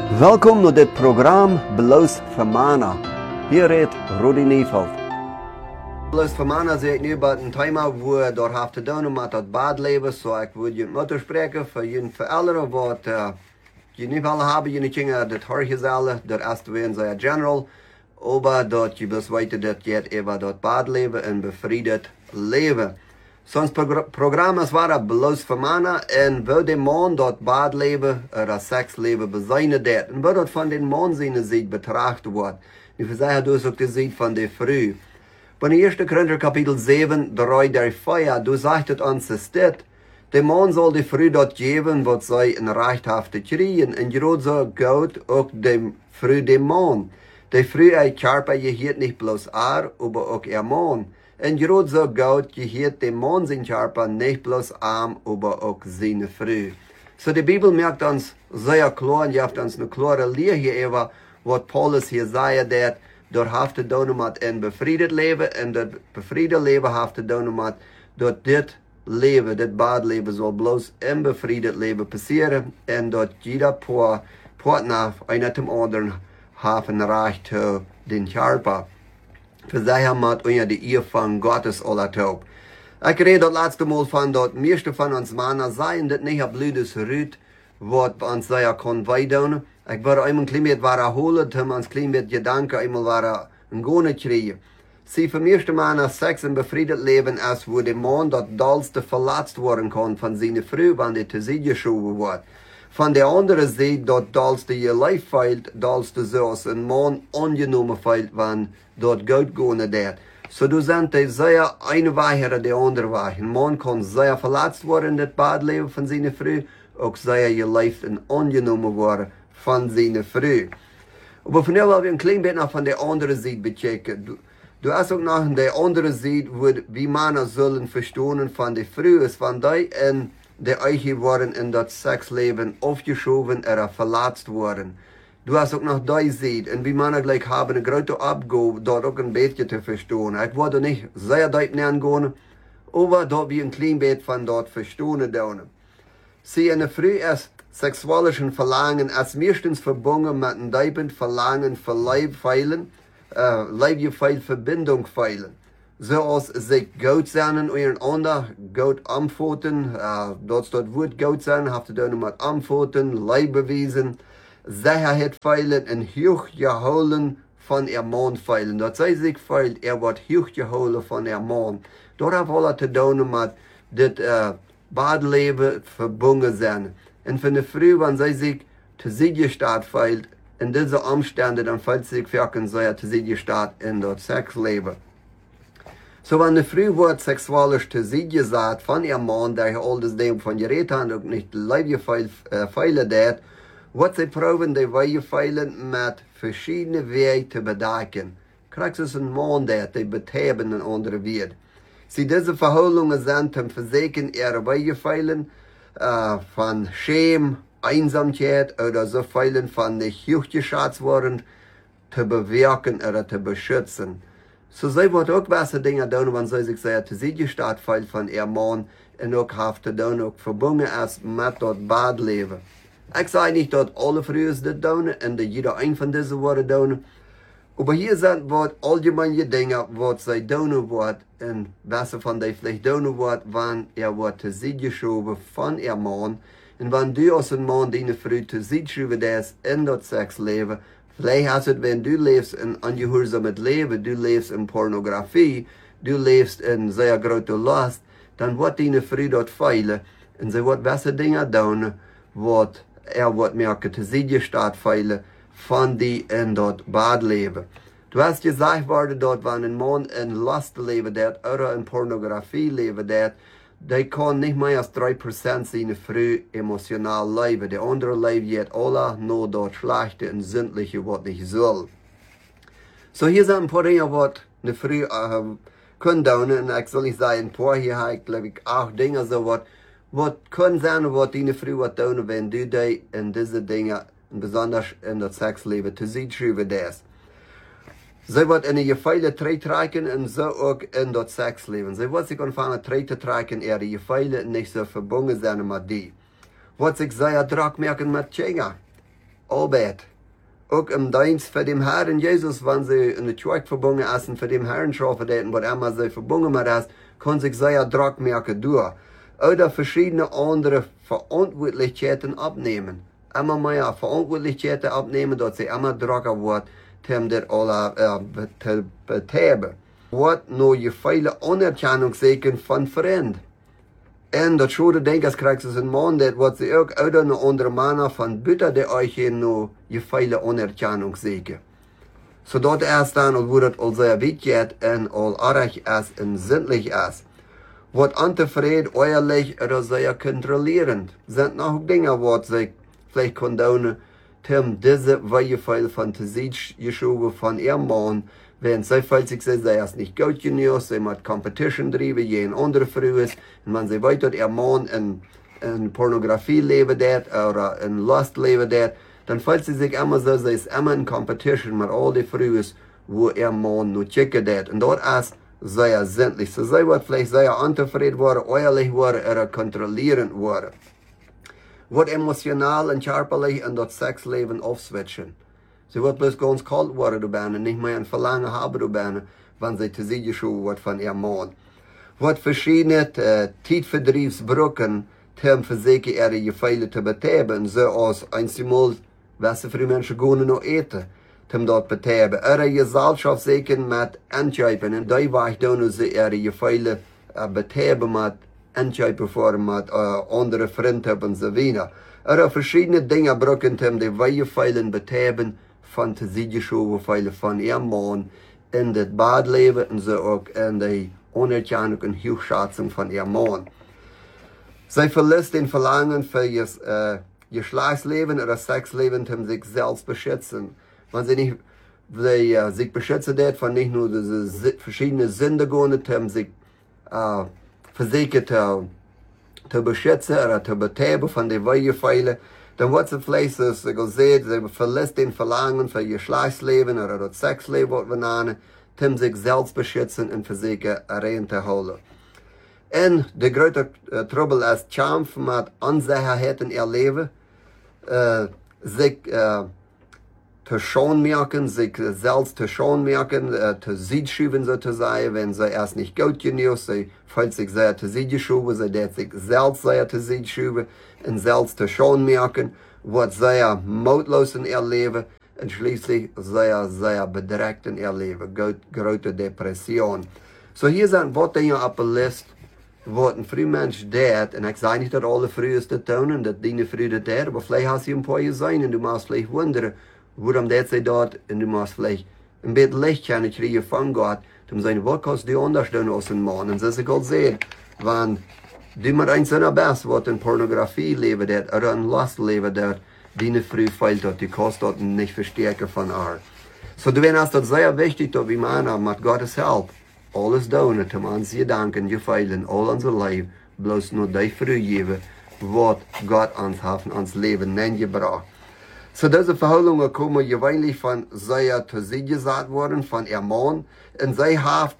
Welkom naar dit programma Bloos voor Mana. Hier redt Rudi Nieveld. Bloos voor Mana zegt nu bij een thema waar door heeft te doen met het badleven. Zo ik wil je moeten spreken voor jullie verälderen wat je niet willen hebben. Je niet dingen dat hoor je zelf, dat eerste wein zijn general. Maar dat je best weten dat je het over dat badleven en bevrijd leven. Soms programma's waren bloos voor mannen en wil de man dat badleven of seksleven bezinnen deed. En wil dat van den man zijn ziet betracht wordt. Nu verzeigen dus ook de ziet van de vrouw. Van de eerste Korinther kapitel 7, 3 der 4, du zegt het ons dit. De man zal de vrouw dat geven wat zij een recht heeft te krijgen. En je zo gaat ook de vrouw de man. De vrouw uit Karpa je heet niet bloos haar, maar ook er man. En je zo gaat je heet de man zijn Karpa niet bloos arm, maar ook zijn vrouw. So de Bibel merkt ons zeer klar en je hebt ons een klare leer hier over wat Paulus hier zei dat door heeft te doen met een bevrijd leven en dat bevrijd leven heeft te doen met dat dit leven, dit badleven zal bloos in bevrijd leven passeren en dat jeder partner een uit dem anderen heeft recht te den Karpa. Verzeihen met onder de eer van Gottes allertoop. Ik reed dat laatste mal van dat meeste van ons mannen zijn dat niet bloedes ruut wat ons zij kon bijdoen. Ik wil eenmaal een klein beetje herholen, om ons klein beetje gedanken eenmaal een gone krijgen. Zie voor meeste mannen seks en bevrijd leven als wo de man dat dalste verlaatst worden kan van zijn vrouw, wanneer te zien geschoven wordt. Van de andere zijde dat dalste je lijf veilt, dalste zoals een man ongenomen veilt, wanneer dat goed gaan deed. So du zijn de zeer een weg de andere weg. Een man kan zeer verlaatst worden in het badleven van zijn vrouw, ook zeer je lijf en ongenomen worden van zijn vrouw. Maar vandaag willen we een klein beetje nog van de andere zijde bekijken. Du hast ook nog de andere zijde, wie mannen zullen verstaan van de vrouw is van die en de eigen worden in dat seksleven afgeschoven of verlaatst worden. Du hast ook nog die zijde en wie mannen gelijk hebben een grote opgave dat ook een beetje te verstaan. Ik wil er niet zeer diep naar gaan, maar dat we een klein beetje van dat verstaan doen. Zie, in de vrouw is seksualische verlangen als meestens verbonden met een diepend verlangen voor lijfveilen, lijfgeveil verbindung veilen. Zoals zich goed zijn en een ander goed aanvoeten, dat woord goed zijn, heeft te doen met aanvoeten, lijf bewijzen, zekerheid veilen en hoog gehouden van er man veilen. Dat zij zich veilt, wordt hoog gehouden van er man. Dat heeft alles te doen met dit badleven verbonden zijn. En van de vrouw, wanneer zij zich te zitten staat veilt, in deze omstanden, dan veilt zich werken zij te zitten staat in dat seksleven. So wanneer de vrouw wordt seksualisch te zitten staat van ihr man, der je al das dem van gereed had, ook niet lijfgeveilen deed, wat zij proeven de wijgeveilen met verschillende wegen te bedekken. Krijgt ze een man dat die bethebben een andere weer. Zie deze verhoudingen zijn te verzekeren ihre wijgeveilen van scham, eenzaamheid oder so veilen van nicht hochgeschätzt worden te bewerken oder te beschützen. So zij wordt ook beste dingen doen, wanneer zij zich zeer te zitten staat veilt van ihr man en ook heeft te doen, ook verbonden is met dat badleven. Ik zei niet dat alle vrouwen dit doen en dat jeder een van deze worden doen. Maar hier zijn wat algemene dingen wat zij doen wordt en wat van die vielleicht doen wordt wanneer wordt te zitten geschoven van ihr man. En wanneer du als een man die vrouw te zitten geschoven is in dat seksleven, vielleicht als het wanneer du leeft in ongehoorzaamheid leven, du leeft in pornografie, du leeft in zeer grote last, dan wordt die vrouw dat veilen en zij wordt beste dingen doen wat wordt merken te zitten staat veilen van die in dat badleven. Du hast gezegd worden dat wanneer een man in last leven deed, of in pornografie leven deed, die kan niet meer als 3% zijn vrouw emotionaal leven. De andere leven je alle naar dat slechte en zindelijke wat niet zal. So hier zijn een paar dingen wat de vrouw kan doen en ik zal niet zeggen een paar, hier heb ik geloof ik 8 dingen zo wat kan zijn wat die vrouw wat doen wenn du die in deze dingen, besonders in dat seksleven, te zien schrijven is. Zij wordt in je feile trekken en zo ook in dat seksleven. Zij wordt zich ontvangen te trekken je feile niet zo verbonden zijn met die. Wat zich zeer druk merken met Tjenga. Arbeit. Auch im Dienst für den Herrn Jesus, wenn sie in der Kirche verbunden sind, für den Herrn schaffen, was immer sie verbunden mit ist, kann sich sehr Druck merken durch. Oder verschiedene andere Verantwortlichkeiten abnehmen. Immer mehr Verantwortlichkeiten abnehmen, dass sie immer drücker wird, um das alle zu betreiben. Wat nur je viele Anerkennung sehen von Freunden. En dat schode denkers krijgt ze een man dat wat ze ook uit een andere mannen van buiten de euch no je viele Anerkennung sehen. Zodat erst dann, wo das al sehr weit geht en al erg is en sinnlich is. Wat antevreden, eierlich oder sehr kontrollierend. Sind noch Dinge, wat sich vielleicht kondonen, diese weiche viel Fantasie geschoben von ihrem Mann, wenn sie falls ich sehe, sie ist nicht gut genug, sie mit Competition driven, je ein anderer Frau ist, und wenn sie weiß, dass ihr Mann in Pornografie leben wird, oder in Lust leben wird, dann fühlt sie sich immer so, sie ist immer in Competition mit all den Frauen, wo ihr Mann nur checken wird. Und dort ist sehr sinnlich. So sie wird vielleicht sehr unzufrieden worden, ehrlich worden, oder kontrollierend worden. Wird emotional und körperlich in das Sexleben aufswitchen. Sie wird bloß ganz kalt worden, du bist, nicht mehr ein Verlangen haben, du bist, wenn sie zu sich geschoben wird von ihrem Mann. Wird verschiedene Tiefverdriebsbrücken, um für sich ihre Gefühle zu betreiben, so als einmal, was sie für die Menschen gehen noch eten, um dort betreiben. Ihre Gesellschaft sicher mit Entscheiben, und da war ich dann, sie ihre Gefühle betreiben mit Entscheiben vor, mit anderen Freunden und so weiter. Oder verschiedene Dinge brücken, um die Gefühle betreiben, Fantasiegeschoben von ihrem Mann in das Badleben und so auch in die Anerkennung und Hochschätzung von ihrem Mann. Sie verlässt den Verlangen für ihr Geschlechtsleben oder Sexleben, um sich selbst zu beschützen. Wenn sie nicht sich beschützen wird, von nicht nur diese verschiedenen Sünde um sich für sich zu beschützen oder zu betreiben von den Weichgefeilen, dann wird sie vielleicht, so gesagt, sie verlässt den Verlangen für ihr Geschlechtsleben oder das Sexleben, was wir nennen, um sich selbst beschützen und für sich rein zu holen. Und der größte Trouble ist, Kampf mit Unsicherheit in ihr Leben, sich zu schon merken, sich selbst zu schon merken, zu sich schieben sozusagen, wenn sie erst nicht gut genug, sie fühlt sich sehr zu sich geschoben, sie wird sich selbst sehr zu sich schieben und selbst zu schon merken, wird sehr mutlos in ihr Leben und schließlich sehr, sehr bedrückt in ihr Leben, große Depression. So hier sind Dinge auf der Liste, was ein Frühmensch tut, und ich sage nicht, dass alle Frühe das tun und dass deine Frühe das tun, aber vielleicht hast du ein paar gesehen und du musst vielleicht wundern, warum das sie dort, und du musst vielleicht ein bisschen Licht kriegen von Gott, um seine Worte die anders tun aus dem Mann. Und das ist Gott sehen, wenn du mit einem seiner Best, was in Pornografie leben wird, oder in Lust leben wird, deine Frühe fehlt dort, die kostet dort nicht verstärken von ihr. So du hast das sehr wichtig, dass wir Männer mit Gottes Hilfe alles tun, um uns Gedanken, Gefühlen, all unser Leben, bloß nur die Frühe geben, was Gott uns helfen, uns Leben nennt gebracht. So diese Verhandlungen kommen gewöhnlich von sehr zu sie gesagt worden, von ihr Mann, und sie haben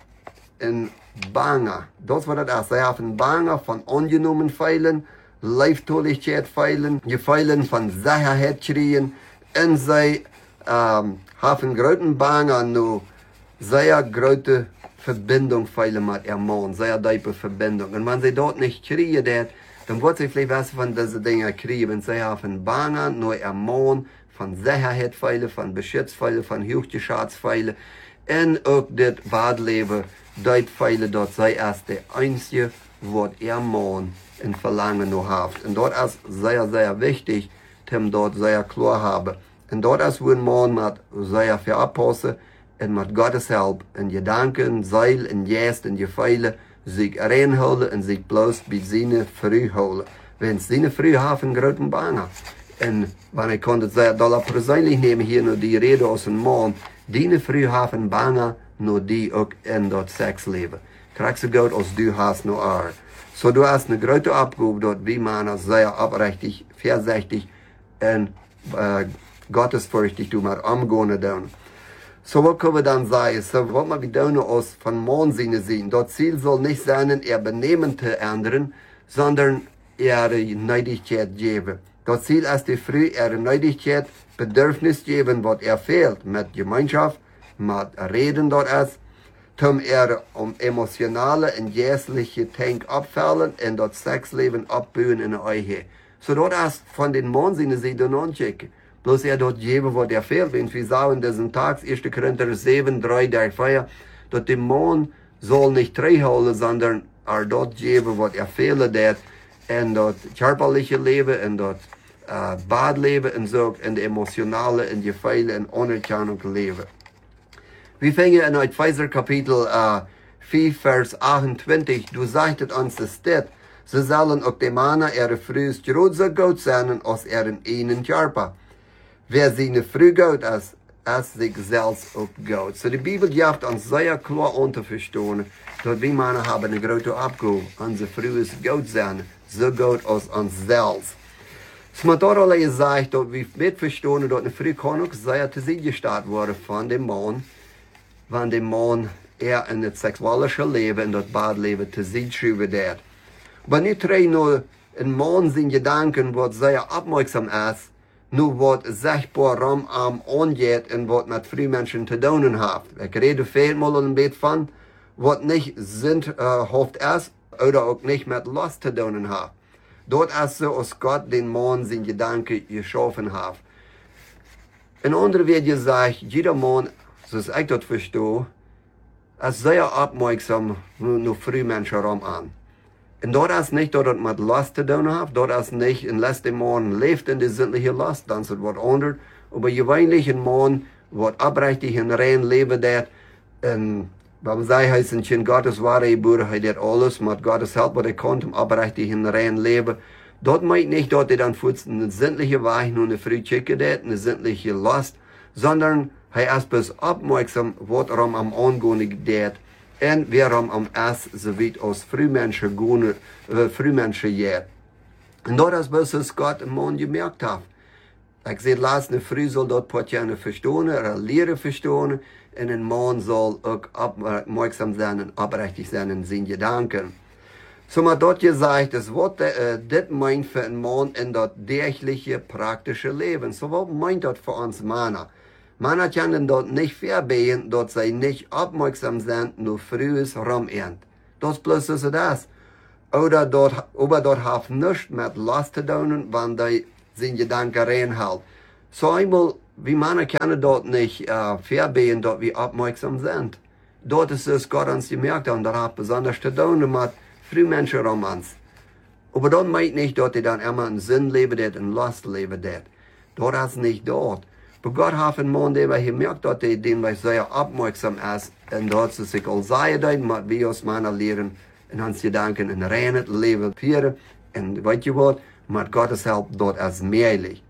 in Bange, das war das, sie haben Bange von angenommen Feilen, Leibtoligkeit Feilen, Gefeilen von Sicherheit kriegen, und sie haben großen Bange nur sehr große Verbindung Feilen mit ihr Mann, sehr tiefe Verbindung. Und wenn sie dort nicht kriegen, dann wird sie vielleicht was von diesen Dingen kriegen. Sie haben Bange, nur ihr Mann, von Sicherheitspfeilen, von Beschützpfeilen, von Hochgeschätzpfeilen. Und auch das Badleben, die Pfeile dort sei erst der einzige, was ihr Mann in Verlangen noch hat. Und dort ist sehr, sehr wichtig, dass dort sehr klar haben. Und dort ist, wo ein Mann mit sehr viel abpassen und mit Gottes Hilfe in Gedanken, Seil, in Geist, in Gefühle, sich reinholen und sich bloß bei seiner Früh holen. Wenn seine Früh haben, großen Banner. Und wenn ich konnte sehr doll persönlich nehmen, hier nur die Rede aus dem Mann, deine Früh haben Banner, nur die auch in dort Sex leben. Kriegst du Gott, als du hast nur er. So du hast eine große Abgabe dort, wie Männer sehr abrechtig, vorsichtig und gottesfürchtig du mal umgehen tun. So was können wir dann sagen? So was wir tun aus von Mannsinne sehen. Das Ziel soll nicht sein, ihr Benehmen zu ändern, sondern ihre Neidigkeit geben. Das Ziel ist die Früh, ihre Neidigkeit Bedürfnis geben, was fehlt, mit Gemeinschaft, mit Reden dort ist, zum emotionale und geistliche Tank abfallen und dort Sexleben abbauen in der Ehe. So dort ist von den Mann seine Seite anchecken. Bloß dort geben, was fehlt. Wenn wir sagen, diesen Tag, 1. Korinther 7, 3, 4, dort der Mann soll nicht treu holen, sondern dort geben, was fehlt, und dort körperliche Leben, und dort Badleben, und so, und emotionale, und Gefühle, und Anerkennung leben. Wir fangen in Epheser Kapitel 4, Vers 28. Du sagtest uns das steht, sie sollen auch die Männer ihre Früh so gut sein, als ihren einen Körper. Wer seine Früh gut ist, ist sich selbst auch gut. So die Bibel gibt uns sehr klar unterverstehen, dass wir Männer haben eine große Abgabe. Unsere Früh ist gut sein, so gut als uns selbst. Es wird dort alle gesagt, dass wir mitverstehen, dass eine Früh kann auch sehr zu sich gestartet wurde von dem Mann, wenn der Mann in das sexuelle Leben, in das Badleben zu sich schreiben wird. Aber nicht nur ein Mann sein Gedanken, was sehr aufmerksam ist, nur was sichtbar angeht und was mit Frühmenschen zu tun hat. Ich rede viel mal ein bisschen von, was nicht sinnhaft ist oder auch nicht mit Lust zu tun hat. Dort ist so, als Gott den Mann sein Gedanken geschaffen hat. In anderen wird gesagt, jeder Mann, so ich das verstehe, ist sehr aufmerksam nur Frühmenschen an. Und dort ist nicht, dass es mit Lust zu tun hat, dort ist nicht, in letzten Mann lebt in der sinnlichen Lust, dann ist es was anderes. Aber gewöhnlich ein Mann, was abrichtig und rein leben wird, und beim Sei heißt ein Kind Gottes wahre Bruder, hat das alles, mit Gottes Hilfe, was kommt, um abrichtig und rein leben. Dort meint nicht, dass dann für eine sinnliche Weich nur eine Frühchicke hat, eine sinnliche Lust, sondern er ist bis aufmerksam, was am Angehen geht. Und wir haben am erst so weit aus Frühmenschen geht. Und dort ist bis Gott im Mann gemerkt hat. Ich sehe, lass eine Früh soll dort Portiane verstehen, Lehre verstehen, und ein Mann soll auch aufmerksam sein und abrichtig sein in seinen Gedanken. So man dort gesagt, das Wort, das meint für einen Mann in das tägliche, praktische Leben. So was meint das für uns Männer? Männer können dort nicht verbeten, dort sie nicht aufmerksam sind, nur frühes Rumend. Das bloß so das. Oder dort hat nichts mit Lust zu tun, wenn die seine Gedanken reinhalten. So einmal, wie Männer können dort nicht verbeten, dort wir aufmerksam sind. Dort ist es Gott uns gemerkt und dort hat besonders zu tun mit Frühmenschen Romans. Aber dort meint nicht, dass die dann immer einen Sinn leben, einen Lust leben. Dort ist nicht dort. Aber Gott hat einen Mann, der gemerkt hat, den sehr aufmerksam ist, und dort zu sich all sei, mit wir aus Männer lehren, in uns Gedanken in reinen Leben führen, und weißt du was, mit Gottes Hilfe dort ist mehrlich.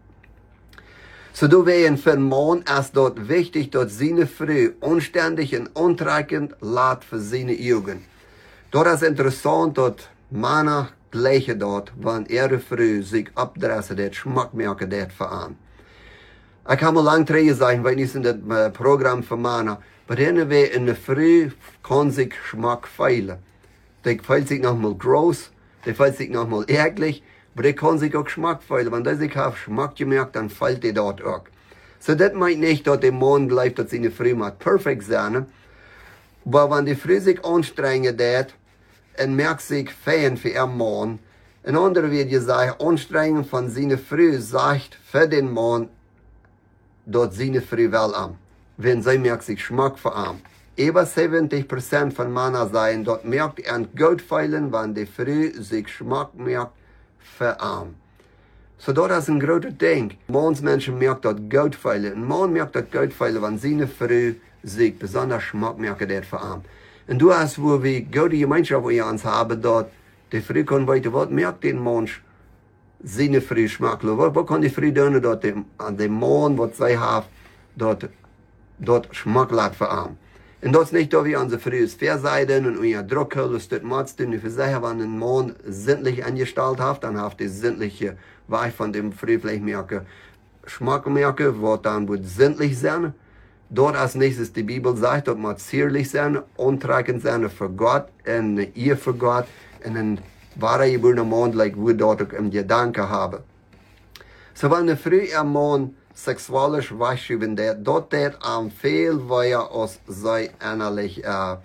So du wehen für einen Mann ist dort wichtig, dass seine Früh unständig und untreckend lässt für seine Augen. Dort ist interessant, dass Männer gleiche dort, wenn ihre Früh sich abdressen, das Schmack merken, das veran. Ich kann mal lang drehen sein, weil ich in das Programm für Männer, aber dann in der Früh kann sich Geschmack feilen. Der feilt sich nochmal groß, der feilt sich nochmal eklig, aber der kann sich auch Geschmack feilen. Wenn der sich auf Geschmack gemerkt, dann fällt der dort auch. So das meint nicht, dass der Mann bleibt, dass seine Früh mal perfekt sein, aber wenn die Früh sich anstrengen wird, und merkt sich Fan für ihren Mann, ein anderer wird gesagt, Anstrengung von seiner Früh sagt für den Mann, dort seine Früh well an, wenn sie merkt sich Geschmack für ihn. Über 70% von Männern sagen, dort merkt ein Goldfeilen, wenn die Früh sich Geschmack merkt für ihn. So dort ist ein großes Ding. Mannsmenschen merkt dort Goldfeilen. Ein Mann merkt dort Goldfeilen, wenn seine Früh sich besonders Geschmack merkt für ihn. Und du hast, wo wir gute Gemeinschaft, wo wir uns haben, dort, die Früh kann weiter, was merkt den Mensch seine Früh Geschmack? Was kann die Früh tun, dort an dem Mann, was sie haben, dort Geschmack lässt für ihn. Und das ist nicht, dass wir unsere Früh verseiden und unser Druck holen, das macht es für sich, wenn ein Mann sinnlich angestellt hat, dann hat die sinnliche Weich von dem Früh vielleicht merken, Geschmack merken, was dann wird sinnlich sein. Dort als nächstes die Bibel sagt, dass man zierlich sein, untreckend sein für Gott, und ihr für Gott, und ein wahrer geborene Mann, like wir dort im Gedanken haben. So wenn der früh ein Mann sexualisch wegschüben, dort am viel weiter aus sei innerlich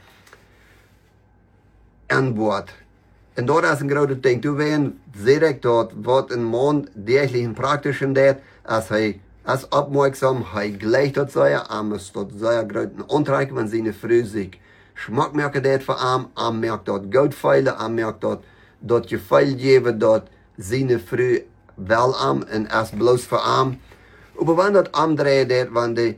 Antwort. Und dort ist ein großes Ding. Du weißt direkt dort, was ein Mann täglich und praktisch in als er als aufmerksam, er gleich dort sei, muss dort sehr großen Unterricht, wenn seine Frau sich Schmack merkt dort für ihn, merkt dort Geld feilen, merkt dort Gefeil geben, dort seine Frau wel und erst bloß für ihn. Aber wenn dort andere dort, wenn die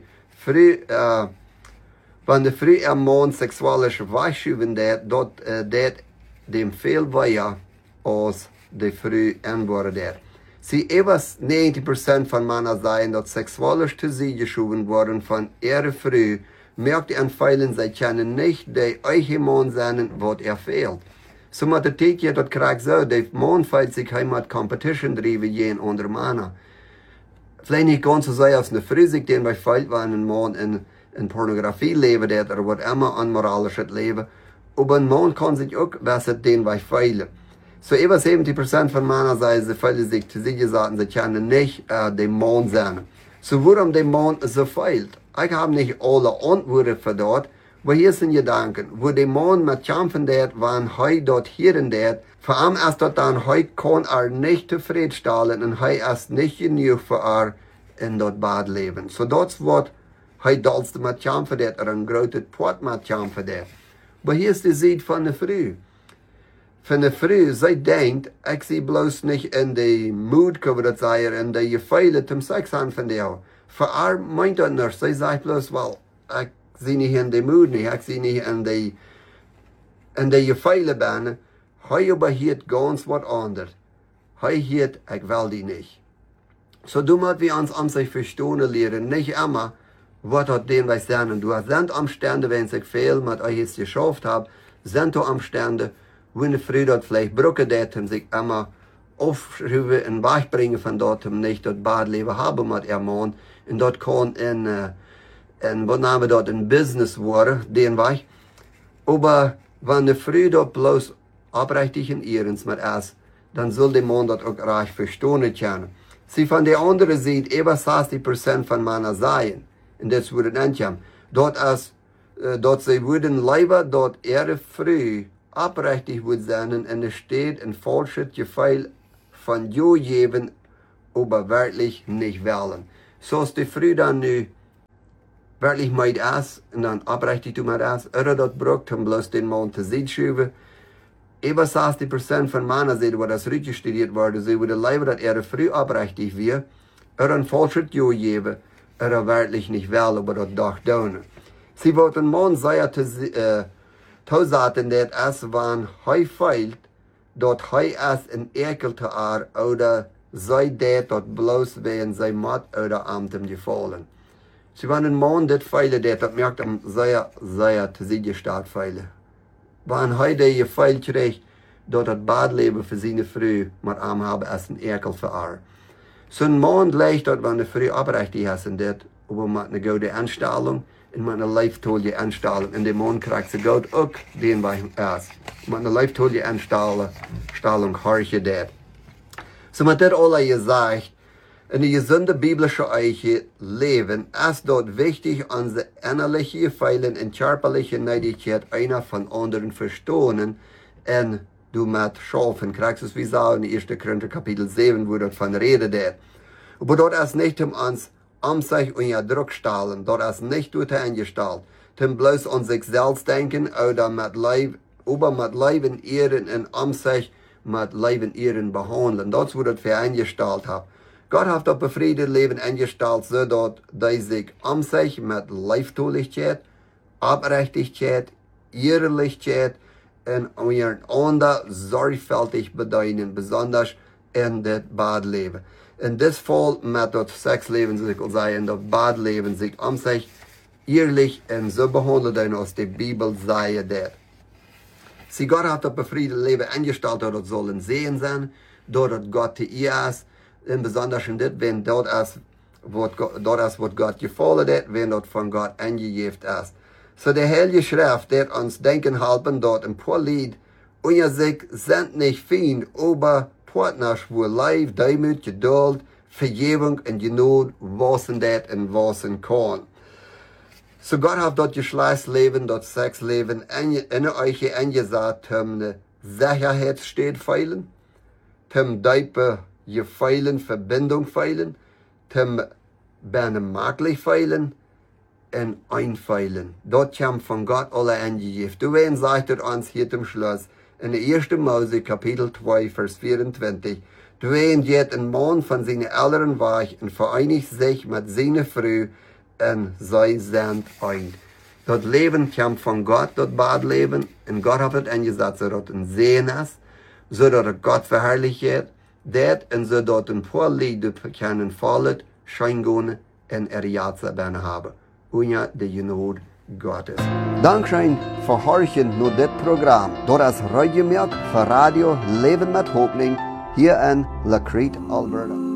Frau am Mann sexualisch wegschüben dort dem viel weiter als die Frau antwortet dort. Sie etwas 90% von Männern sein, dort sexualisch zu sie geschoben worden von ihrer Frau, merkt ihr an Feilen, sie kennen nicht, die euch Mann sein, was fehlt. So mit der Teke dort kriegt so, der Mann feilt sich heim mit Competition driven, jeden anderen Männer. Vielleicht nicht ganz so sehr als eine Frau sich den bei feilt, wenn ein Mann in Pornografie leben, oder was immer unmoralisches Leben, aber ein Mann kann sich auch besser den bei feilen. So über 70% von Männern sagen, sie feilen sich zu sich sagen, sie kennen nicht den Mann sein. So warum der Mann so feilt? Ich habe nicht alle Antworten für dort, aber hier sind Gedanken, wo der Mann mit kämpfen wird, wenn er dort hier und dort, vor allem erst dort dann, er kann nicht zufriedenstellen und er ist nicht genug für in dort Bad leben. So dort wird er dalst mit kämpfen wird, ein großes Port mit kämpfen wird. Aber hier ist die Sicht von der Früh. Von der Früh, sie denkt, ich sie bloß nicht in die Mut, kann das sagen, in die Gefühle zum Sex haben von der. Für er meint das nicht, sie sagt bloß, well, ich sie nicht in die Mut nicht, ich sie nicht in die Gefühle bin. Hij aber hier ganz was anderes. Hij hier, ich will die nicht. So du musst wir uns sich verstehen lernen, nicht immer, was hat den wir sagen. Du hast sind Umstände, wenn ich viel mit euch jetzt geschafft habe, sind du Umstände, wo eine Frau dort vielleicht brücken wird und sich immer aufschreiben und wegbringen von dort, nicht dort Badleben haben mit ihrem Mann. Und dort kann was nehmen wir dort in Business worden, den Weg. Aber wenn eine Frau dort bloß abrechtig in ihrens mit ist, dann soll der Mann dort auch recht verstehen können. Sie von der anderen Seite, über 60% von Männern sein, und das würde nicht haben. Dort sie würden lieber dort ihre Frau abrechtig wird sein, und es steht ein falsches Gefühl von Jo geben, aber wirklich nicht wollen. So ist die Frau dann nu wirklich mit ist, und dann abrechtig mit ist, oder dort braucht, um bloß den Mann zu sehen schieben. Über 60% von Männern sehen, wo das richtig studiert wurde, sie würden lieber, dass ihre Frau abrechtig wird, oder ein falsches Jo geben, oder wirklich nicht wollen, aber dort doch tun. Sie wollten Mann sehr sagen, dass es, wenn er fehlt, dort er ist ein Ekel zu oder sei dort bloß wegen sein Mord oder Amtem gefallen. Sie wenn ein Mann das feilen, das merkt ihm sehr zu sich gestartet feilen. Wenn er die gefeilt kriegt, dort das Badleben für seine Frau mit ihm haben, ist ein Ekel für er. So ein Mann leicht dort, wenn eine Frau abrechtig ist, aber mit einer guten Anstellung, in meiner leiftolle Anstellung. Und der Mann kriegt sie Geld auch, den bei ihm ist. Mit einer leiftolle Anstellung horche das. So mit das alle gesagt, in der gesunden biblischen Leben ist dort wichtig, unsere innerliche Gefühle und körperliche Neidigkeit einer von anderen verstehen und du mit schaffen kriegst es wie sagen in 1. Korinther Kapitel 7, wo dort von redet wird. Aber dort ist nicht uns sich unter Druck stellen, dort ist nicht durch eingestellt, zum bloß an sich selbst denken oder mit Leben ihren und sich mit Leben ihren behandeln. Das wurde für eingestellt haben. Gott hat das befriedigte Leben eingestellt, so dass die sich sich mit Leiftulichkeit, Abrechtigkeit, Ehrlichkeit und einander sorgfältig bedienen, besonders in das Badleben. In das Fall mit das Sexleben sich sein, das Badleben sich sich ehrlich und so behandeln, als die Bibel sagt. Sie Gott hat das befriedigte Leben eingestellt, dass das sollen sehen sein, dass Gott ihr ist, und besonders in das, wenn dort ist, was Gott gefallen hat, wenn dort von Gott eingegeben ist. So die Heilige Schrift, der uns denken helfen, dort ein paar Lied, und sich sind nicht fein, aber Partners, wo Leib, Demut, Geduld, Vergebung und Genot, was in dat und was in kann. So Gott hat dort Geschlechtsleben, dort Sexleben in euch eingesagt, um Sicherheit steht feilen, um diepe gefeilen, Verbindung feilen, um berne maglich feilen und einfeilen. Dort kam von Gott alle angegeben. Du wen sagt er uns hier zum Schluss, in der 1. Mose, Kapitel 2, Vers 24, du wen geht ein Mann von seinen Eltern weg und vereinigt sich mit seiner Frau und sei sind ein. Das Leben kam von Gott, das Badleben, und Gott hat es eingesetzt, so dass ein Sehen ist, so dass Gott verherrlicht wird, und so dass ein paar Lieder können fallen, scheingehen und Jahre haben. Ohne die Genot Gottes. Dankeschön für Horchen nur das Programm. Das ist Radio Milk für Radio Leben mit Hoffnung hier in La Crete, Alberta.